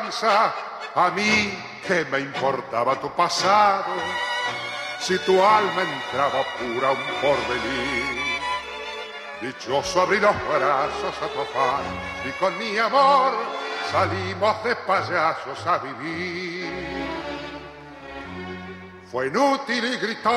camisa, a mí que me importaba tu pasado, si tu alma entraba pura a un porvenir. Dichoso abrí los brazos a tu afán y con mi amor salimos de payasos a vivir. Fue inútil gritar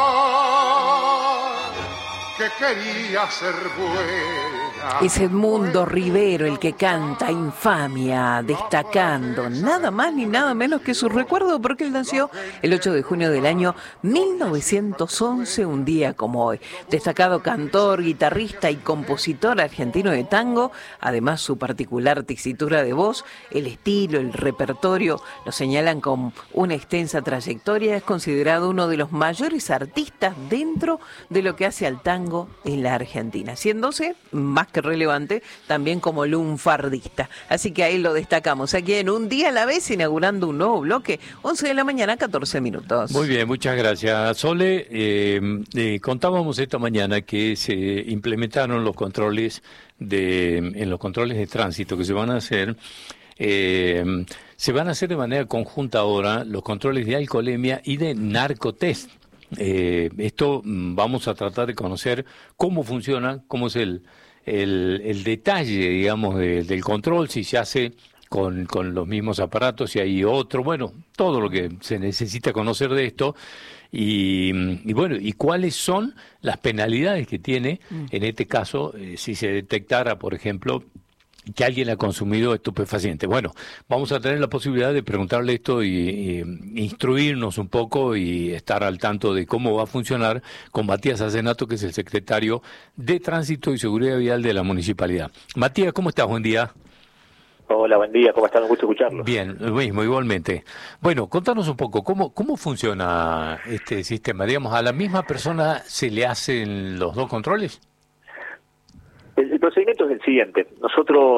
que quería ser buena. Es Edmundo Rivero el que canta Infamia, destacando nada más ni nada menos que su recuerdo, porque él nació el 8 de junio del año 1911, un día como hoy. Destacado cantor, guitarrista y compositor argentino de tango, además su particular tesitura de voz, el estilo, el repertorio, lo señalan con una extensa trayectoria. Es considerado uno de los mayores artistas dentro de lo que hace al tango en la Argentina, haciéndose más que relevante también como lunfardista. Así que ahí lo destacamos aquí en Un Día a la Vez, inaugurando un nuevo bloque, 11 de la mañana, 14 minutos. Muy bien, muchas gracias. Sole, contábamos esta mañana que se implementaron los controles en los controles de tránsito que se van a hacer. Se van a hacer de manera conjunta ahora los controles de alcoholemia y de narcotest. Esto vamos a tratar de conocer cómo funciona, cómo es el detalle, digamos, del control, si se hace con los mismos aparatos, si hay otro, bueno, todo lo que se necesita conocer de esto. Y bueno, y cuáles son las penalidades que tiene, en este caso, si se detectara, por ejemplo, que alguien ha consumido estupefacientes. Bueno, vamos a tener la posibilidad de preguntarle esto y instruirnos un poco y estar al tanto de cómo va a funcionar con Matías Azenato, que es el secretario de Tránsito y Seguridad Vial de la Municipalidad. Matías, ¿cómo estás? Buen día. Hola, buen día, ¿cómo están? Un gusto escucharlo. Bien, lo mismo, igualmente. Bueno, contanos un poco, ¿cómo funciona este sistema? Digamos, ¿a la misma persona se le hacen los dos controles? El procedimiento es el siguiente. Nosotros,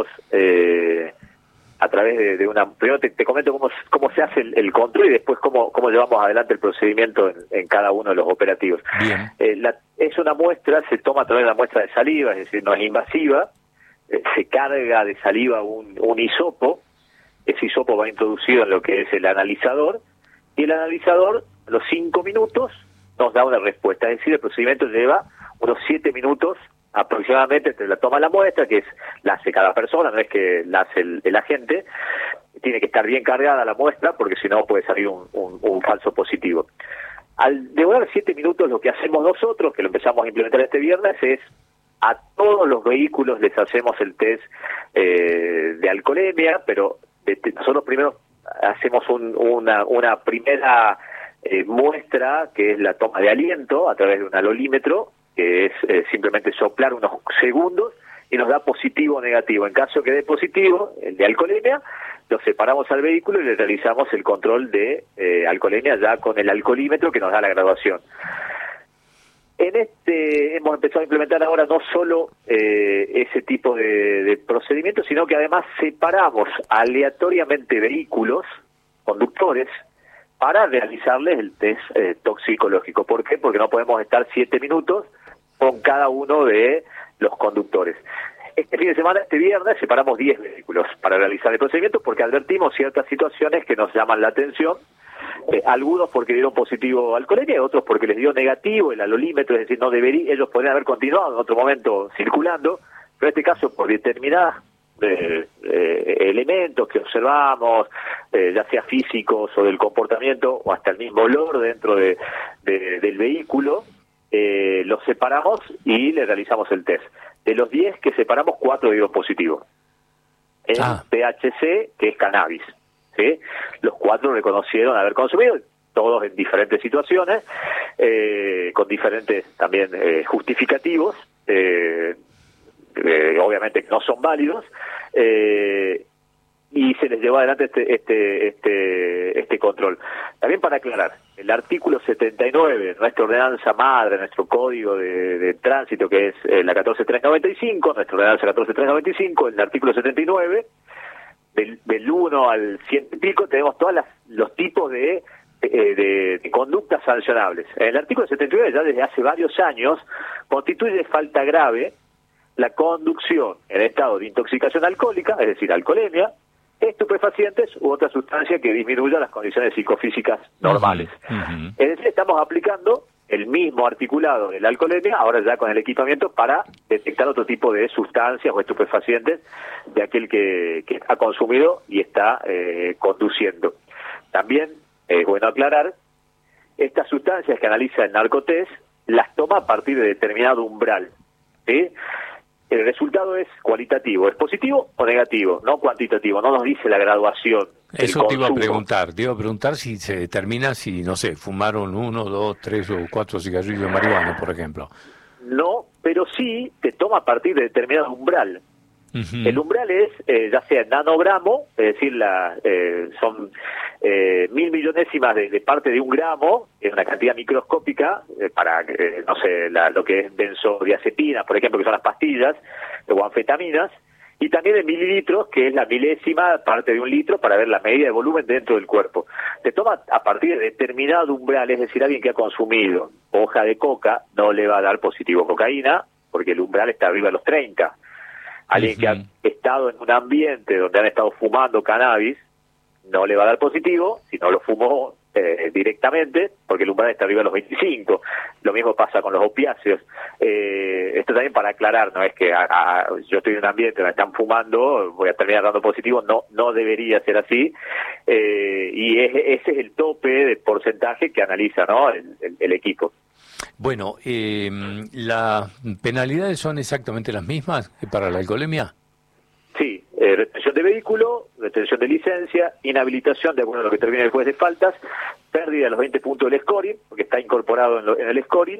a través de una... Primero te comento cómo se hace el control y después cómo llevamos adelante el procedimiento en cada uno de los operativos. Bien. Es una muestra, se toma a través de la muestra de saliva, es decir, no es invasiva. Se carga de saliva un hisopo. Ese hisopo va introducido en lo que es el analizador, y el analizador, a los 5 minutos, nos da una respuesta. Es decir, el procedimiento lleva unos 7 minutos aproximadamente entre la toma de la muestra, que la hace cada persona, no es que la hace el agente. Tiene que estar bien cargada la muestra, porque si no puede salir un falso positivo. Al demorar 7 minutos, lo que hacemos nosotros, que lo empezamos a implementar este viernes, es a todos los vehículos les hacemos el test de alcoholemia, pero nosotros primero hacemos una primera muestra, que es la toma de aliento a través de un alolímetro, que es simplemente soplar unos segundos y nos da positivo o negativo. En caso que dé positivo, el de alcoholemia, lo separamos al vehículo y le realizamos el control de alcoholemia ya con el alcoholímetro, que nos da la graduación. Hemos empezado a implementar ahora no solo ese tipo de procedimientos, sino que además separamos aleatoriamente vehículos, conductores, para realizarles el test toxicológico. ¿Por qué? Porque no podemos estar 7 minutos con cada uno de los conductores. Este fin de semana, este viernes, separamos 10 vehículos para realizar el procedimiento, porque advertimos ciertas situaciones que nos llaman la atención. Algunos porque dieron positivo alcoholemia, otros porque les dio negativo el alolímetro, es decir, ellos podrían haber continuado en otro momento circulando, pero en este caso por determinadas elementos que observamos, ya sea físicos o del comportamiento, o hasta el mismo olor dentro del vehículo, los separamos y le realizamos el test. De los 10 que separamos, 4 dieron positivo en THC, que es cannabis. ¿Sí? Los 4 reconocieron haber consumido, todos en diferentes situaciones, con diferentes también justificativos, obviamente no son válidos, y se les llevó adelante este control. También para aclarar, el artículo 79, nuestra ordenanza madre, nuestro código de tránsito, que es la 14395, nuestra ordenanza 14395, el artículo 79, del 1 al 100 y pico, tenemos todos los tipos de conductas sancionables. En el artículo 79, ya desde hace varios años, constituye falta grave la conducción en estado de intoxicación alcohólica, es decir, alcoholemia, estupefacientes u otra sustancia que disminuya las condiciones psicofísicas normales. Es decir, estamos aplicando el mismo articulado de la alcoholemia, ahora ya con el equipamiento, para detectar otro tipo de sustancias o estupefacientes de aquel que ha consumido y está conduciendo. También es bueno aclarar, estas sustancias que analiza el narcotest las toma a partir de determinado umbral, ¿sí? El resultado es cualitativo, ¿es positivo o negativo? No cuantitativo, no nos dice la graduación. Eso te iba a preguntar si se determina si, no sé, fumaron 1, 2, 3 o 4 cigarrillos de marihuana, por ejemplo. No, pero sí te toma a partir de determinado umbral. El umbral es, ya sea nanogramo, es decir, son 1000 millonésimas de parte de un gramo, es una cantidad microscópica para, no sé, lo que es benzodiazepinas, por ejemplo, que son las pastillas, o anfetaminas, y también en mililitros, que es la milésima parte de un litro, para ver la medida de volumen dentro del cuerpo. Te toma a partir de determinado umbral, es decir, alguien que ha consumido hoja de coca no le va a dar positivo cocaína, porque el umbral está arriba de los 30. Alguien que ha estado en un ambiente donde han estado fumando cannabis no le va a dar positivo si no lo fumó directamente, porque el umbral está arriba de los 25. Lo mismo pasa con los opiáceos. Esto también para aclarar, no es que yo estoy en un ambiente donde están fumando, voy a terminar dando positivo, no debería ser así. Y ese es el tope de porcentaje que analiza, ¿no?, el equipo. Bueno, ¿las penalidades son exactamente las mismas que para la alcoholemia? Sí, retención de vehículo, retención de licencia, inhabilitación de acuerdo a lo que termine el juez de faltas, pérdida de los 20 puntos del scoring, porque está incorporado en el scoring,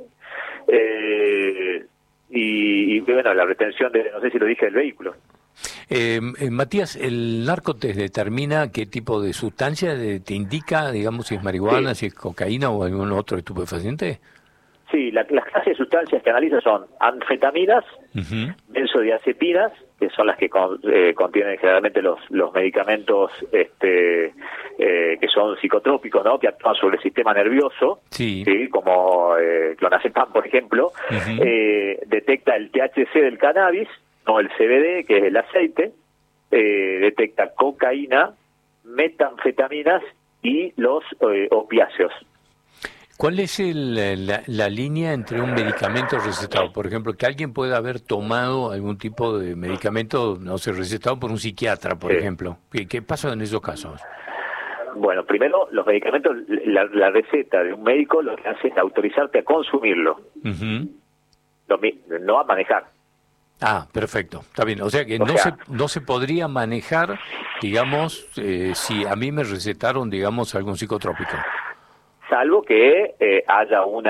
y bueno, la retención de, no sé si lo dije, del vehículo. Matías, ¿el narcotest determina qué tipo de sustancia te indica, digamos, si es marihuana, si es cocaína o algún otro estupefaciente? Sí, las clases de sustancias que analiza son anfetaminas, benzodiazepinas, que son las que contienen generalmente los medicamentos que son psicotrópicos, ¿no?, que actúan sobre el sistema nervioso, ¿sí? Como clonazepam, por ejemplo. Detecta el THC del cannabis, no el CBD, que es el aceite. Detecta cocaína, metanfetaminas y los opiáceos. ¿Cuál es la línea entre un medicamento recetado? Por ejemplo, que alguien pueda haber tomado algún tipo de medicamento, no sé, recetado por un psiquiatra, por ejemplo. ¿Qué pasa en esos casos? Bueno, primero, los medicamentos, la receta de un médico lo que hace es autorizarte a consumirlo, no a manejar. Ah, perfecto, está bien. O sea que no se podría manejar, digamos, si a mí me recetaron, digamos, algún psicotrópico. Salvo que haya un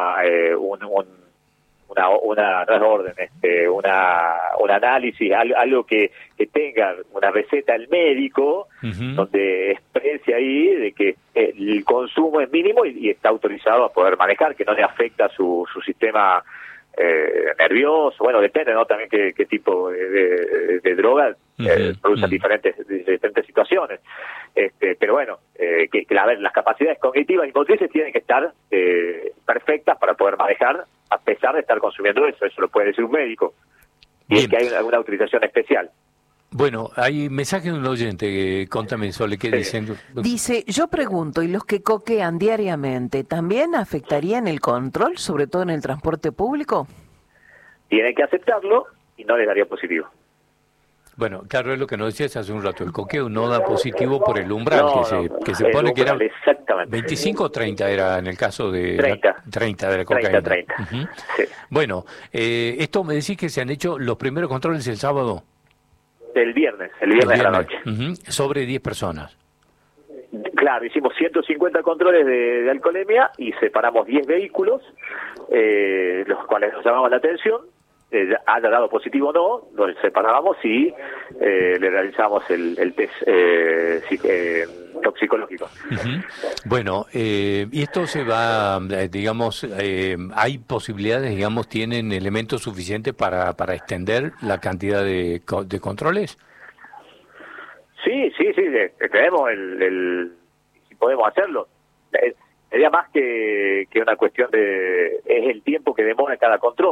análisis, algo que tenga una receta el médico, donde exprese ahí de que el consumo es mínimo y está autorizado a poder manejar, que no le afecta su sistema nervioso. Bueno, depende, ¿no?, también qué tipo de droga producen diferentes situaciones. Pero bueno, a ver, las capacidades cognitivas y motrices tienen que estar perfectas para poder manejar, a pesar de estar consumiendo eso lo puede decir un médico. Y es que hay alguna autorización especial. Bueno, hay mensaje de un oyente, contame, Sole, ¿qué dicen? Dice, yo pregunto, ¿y los que coquean diariamente también afectarían el control, sobre todo en el transporte público? Tienen que aceptarlo y no les daría positivo. Bueno, claro, es lo que nos decías hace un rato, el coqueo no da positivo por el umbral, que se pone que era 25 o 30 era en el caso de 30 de la cocaína. 30. Sí. Bueno, esto me decís que se han hecho los primeros controles el sábado. El viernes de la noche. Sobre 10 personas. Claro, hicimos 150 controles de alcoholemia y separamos 10 vehículos, los cuales nos llamamos la atención. Haya dado positivo o no, los separábamos y le realizamos el test toxicológico. Bueno, y esto se va, digamos, hay posibilidades, digamos, tienen elementos suficientes para extender la cantidad de controles. Sí, tenemos si podemos hacerlo. Sería más que una cuestión es el tiempo que demora cada control.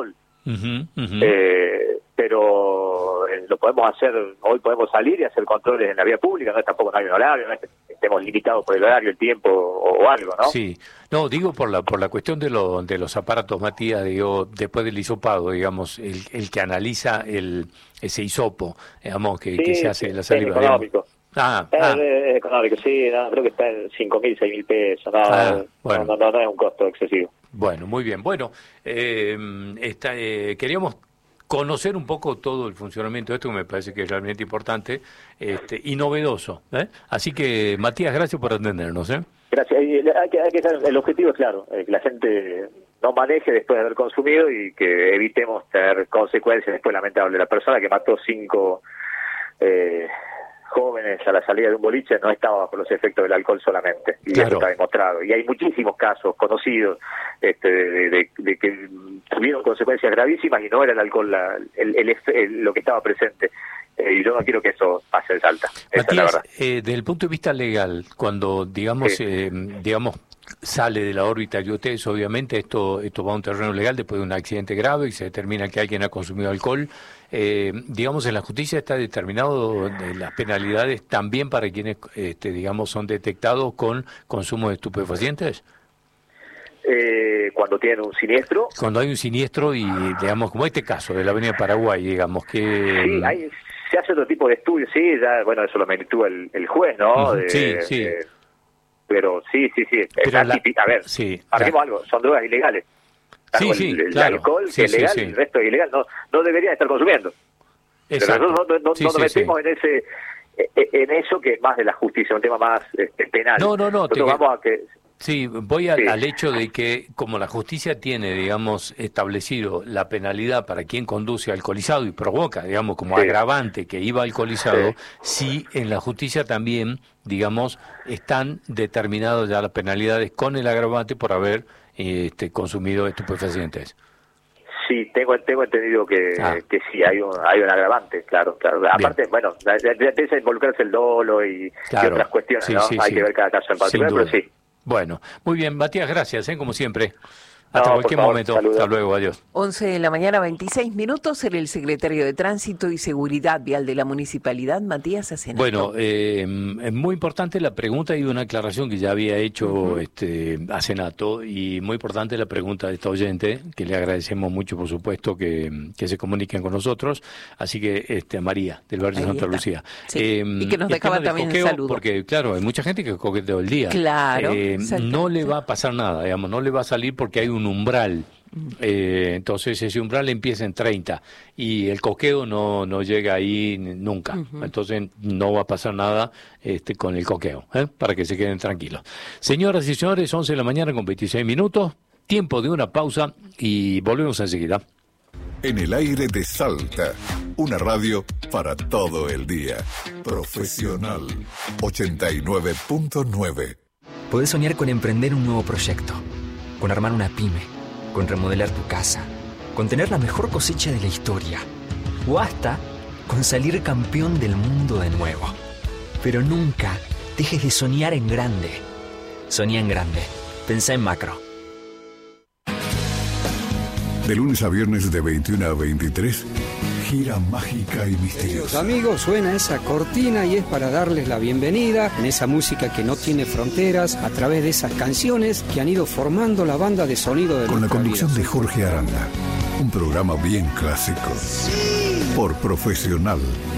Pero lo podemos hacer, hoy podemos salir y hacer controles en la vía pública, no tampoco no hay un horario, no es que estemos limitados por el horario, el tiempo o algo, ¿no? Sí, no, digo por la cuestión de los aparatos, Matías, digo, después del hisopado, digamos, el que analiza ese hisopo, digamos, que se hace en la saliva. Es económico. Es económico, sí, no, creo que está en 5.000, 6.000 pesos, bueno. no es un costo excesivo. Bueno, muy bien. Bueno, queríamos conocer un poco todo el funcionamiento de esto, que me parece que es realmente importante y novedoso. Así que, Matías, gracias por atendernos. Gracias. El objetivo es claro, que la gente no maneje después de haber consumido y que evitemos tener consecuencias después lamentables. La persona que mató 5 jóvenes a la salida de un boliche no estaba bajo los efectos del alcohol solamente, y eso está demostrado. Y hay muchísimos casos conocidos de que tuvieron consecuencias gravísimas y no era el alcohol lo que estaba presente. Y yo no quiero que eso pase de Salta. Matías, desde el punto de vista legal, cuando digamos sale de la órbita de ustedes, obviamente esto va a un terreno legal después de un accidente grave y se determina que alguien ha consumido alcohol. Digamos, en la justicia está determinado las penalidades también para quienes, digamos, son detectados con consumo de estupefacientes. Cuando tienen un siniestro. Cuando hay un siniestro y, digamos, como este caso de la Avenida Paraguay, digamos que... Sí, se hace otro tipo de estudios, sí, ya, bueno, eso lo metió el juez, ¿no? Sí. Pero sí. A ver, haremos algo, son drogas ilegales. El alcohol, que es legal, el resto es ilegal, no deberían estar consumiendo. Exacto. Pero no nos metimos en eso, que es más de la justicia, un tema más penal. No. Vamos a que... Sí, voy al hecho de que como la justicia tiene, digamos, establecido la penalidad para quien conduce alcoholizado y provoca, digamos, como agravante que iba alcoholizado, sí en la justicia también, digamos, están determinadas ya las penalidades con el agravante por haber consumido estupefacientes. Sí, tengo entendido que sí, hay un agravante, claro. Aparte, bien. Bueno, ya empieza a involucrarse el dolo y otras cuestiones, ¿no? Hay que ver cada caso en particular, pero sí. Bueno, muy bien, Matías, gracias, como siempre. Hasta cualquier momento. Saludos. Hasta luego, adiós. 11 de la mañana, 26 minutos. Era el secretario de Tránsito y Seguridad Vial de la Municipalidad, Matías Acenato. Bueno, es muy importante la pregunta y una aclaración que ya había hecho Acenato, y muy importante la pregunta de esta oyente, que le agradecemos mucho, por supuesto, que se comuniquen con nosotros. Así que, María, del barrio de Santa Lucía. Sí. Y que nos dejaba también el saludo. Porque, claro, hay mucha gente que coquetea todo el día. Claro. No le va a pasar nada, digamos, no le va a salir porque hay un umbral, entonces ese umbral empieza en 30 y el coqueo no llega ahí nunca, entonces no va a pasar nada con el coqueo, para que se queden tranquilos. Señoras y señores, 11 de la mañana con 26 minutos, tiempo de una pausa y volvemos enseguida. En el aire de Salta, una radio para todo el día. Profesional 89.9. Podés soñar con emprender un nuevo proyecto, con armar una pyme, con remodelar tu casa, con tener la mejor cosecha de la historia, o hasta con salir campeón del mundo de nuevo. Pero nunca dejes de soñar en grande. Soñá en grande. Pensá en macro. De lunes a viernes de 21 a 23, gira mágica y misteriosa. Amigos, suena esa cortina y es para darles la bienvenida en esa música que no tiene fronteras, a través de esas canciones que han ido formando la banda de sonido de con la conducción vida. De Jorge Aranda, un programa bien clásico. Sí. Por Profesional.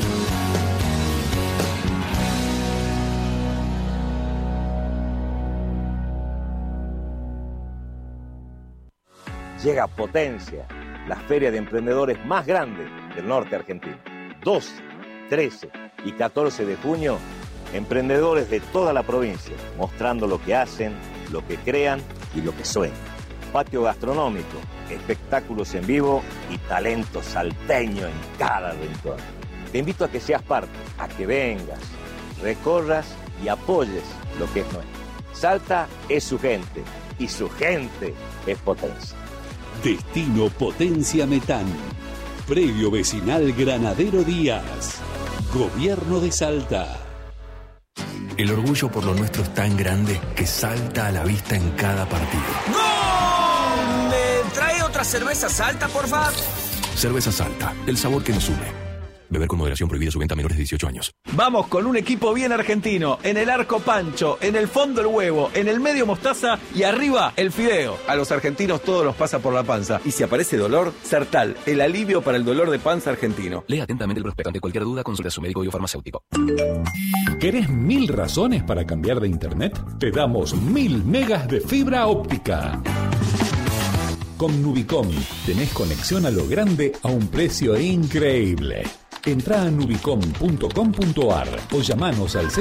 Llega Potencia, la feria de emprendedores más grande del norte argentino. 12, 13 y 14 de junio, emprendedores de toda la provincia, mostrando lo que hacen, lo que crean y lo que sueñan. Patio gastronómico, espectáculos en vivo y talento salteño en cada rincón. Te invito a que seas parte, a que vengas, recorras y apoyes lo que es nuestro. Salta es su gente y su gente es Potencia. Destino Potencia Metán. Predio Vecinal Granadero Díaz. Gobierno de Salta. El orgullo por lo nuestro es tan grande que salta a la vista en cada partido. ¡Gol! ¡Me trae otra cerveza Salta, por favor? Cerveza Salta, el sabor que nos une. Beber con moderación, prohibida su venta a menores de 18 años. Vamos con un equipo bien argentino. En el arco Pancho, en el fondo el huevo, en el medio mostaza y arriba el fideo. A los argentinos todo los pasa por la panza. Y si aparece dolor, Sertal, el alivio para el dolor de panza argentino. Lea atentamente el prospecto. Ante cualquier duda, consulta a su médico y o farmacéutico. ¿Querés 1000 razones para cambiar de internet? Te damos 1000 megas de fibra óptica. Con Nubicom tenés conexión a lo grande a un precio increíble. Entrá a nubicom.com.ar o llamanos al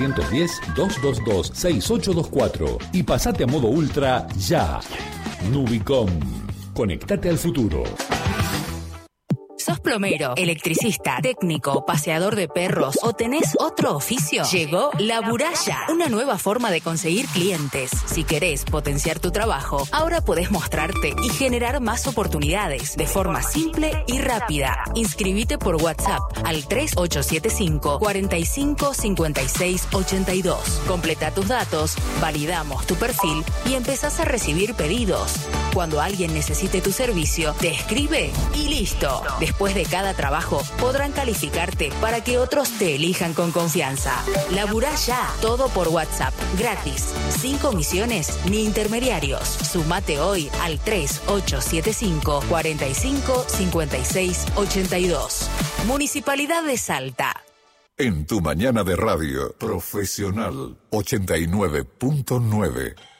0810-222-6824 y pasate a modo ultra ya. Nubicom. Conectate al futuro. ¿Sos plomero, electricista, técnico, paseador de perros o tenés otro oficio? Llegó La Buralla, una nueva forma de conseguir clientes. Si querés potenciar tu trabajo, ahora podés mostrarte y generar más oportunidades de forma simple y rápida. Inscribite por WhatsApp al 3875 45 56 82. Completa tus datos, validamos tu perfil y empezás a recibir pedidos. Cuando alguien necesite tu servicio, te escribe y listo. Después de cada trabajo, podrán calificarte para que otros te elijan con confianza. Laburá ya, todo por WhatsApp, gratis, sin comisiones ni intermediarios. Sumate hoy al 3875 45 56 82. Municipalidad de Salta. En tu mañana de radio, Profesional 89.9.